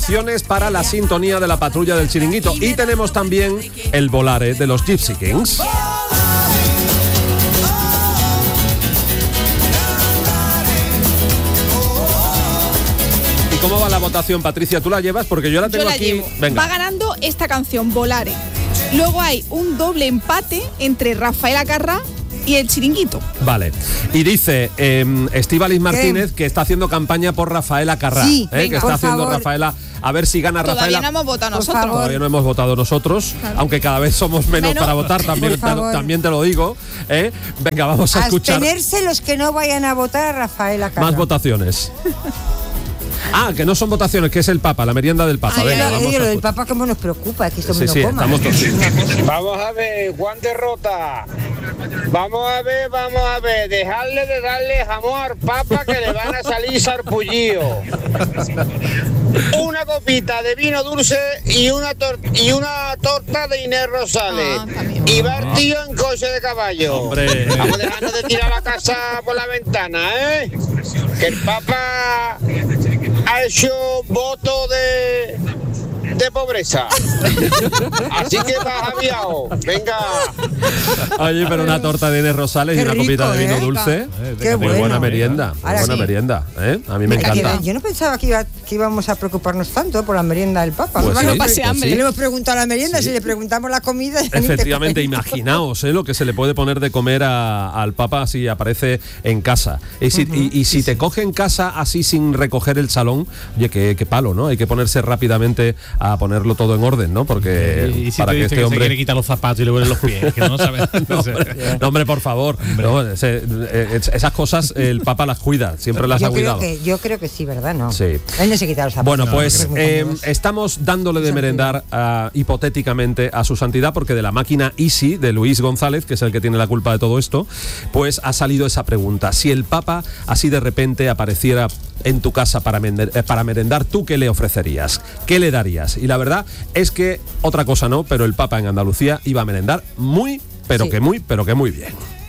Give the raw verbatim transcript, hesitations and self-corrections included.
Para la sintonía de la patrulla del Chiringuito. Y tenemos también el Volare de los Gypsy Kings. ¿Y cómo va la votación, Patricia? ¿Tú la llevas? Porque yo la tengo yo la aquí. Llevo. Venga. Va ganando esta canción, Volare. Luego hay un doble empate entre Rafael Acarrá y el Chiringuito. Vale. Y dice eh, Estíbaliz Martínez que está haciendo campaña por Rafaela Carrá. Sí, eh, venga, que está por haciendo favor. Rafaela. A ver si gana Todavía Rafaela. no hemos votado nosotros. Todavía no hemos votado nosotros, claro. Aunque cada vez somos menos, menos. para votar, también, te, también te lo digo. ¿eh? Venga, vamos a escuchar. Abstenerse los que no vayan a votar a Rafaela Carrá. Más votaciones. Ah, que no son votaciones, que es el Papa, la merienda del Papa. Ay, Venga, lo, vamos lo a del Papa, ¿cómo nos preocupa? Que esto sí, me sí, lo coma. estamos todos. Vamos a ver, Juan Derrota. Vamos a ver, vamos a ver. Dejarle de darle jamón al Papa que le van a salir sarpullidos. Una copita de vino dulce y una, tor- y una torta de Inés Rosales. Ah, y va el tío en coche de caballo. Hombre. Vamos dejando de tirar la casa por la ventana, ¿eh? Que el Papa ha hecho voto de, de pobreza. Así que va aviado. Venga. Oye, pero una torta de Inés Rosales Qué y una rico, copita de vino ¿eh? dulce. Qué Muy bueno. buena merienda. Muy Ahora buena sí. merienda. ¿eh? A mí me Mira, encanta. que yo no pensaba que, iba, que íbamos a preocuparnos tanto por la merienda del Papa. Pues Bueno, sí, pase pues hambre. sí. Le hemos preguntado a la merienda, Sí. si le preguntamos la comida. ya ni te Efectivamente, cuento. imaginaos ¿eh? lo que se le puede poner de comer a- al Papa si aparece en casa. Y si, y, y si te coge en casa así sin recoger el salón, oye, qué, qué palo, ¿no? Hay que ponerse rápidamente a ponerlo todo en orden, ¿no? Porque Y, y si para te que dice este que hombre... se quiere quitar los zapatos y le huelen los pies, que no sabes. No, hombre, no, hombre, por favor. No, ese- eh, esas cosas el Papa las cuida, siempre las yo ha creo cuidado. que, yo creo que sí, ¿verdad? No. Sí. Él no se quita los zapatos. Bueno, No, pues creo que es muy eh, cómodos. estamos dándole de merendar uh, hipotéticamente a su santidad, porque de la máquina Easy de Luis González, que es el que tiene la culpa de todo esto, pues ha salido esa pregunta. Si el Papa así de repente apareciera en tu casa para, mender, eh, para merendar, ¿tú qué le ofrecerías? ¿Qué le darías? Y la verdad es que otra cosa no, pero el Papa en Andalucía iba a merendar muy, pero Sí. que muy, pero que muy bien.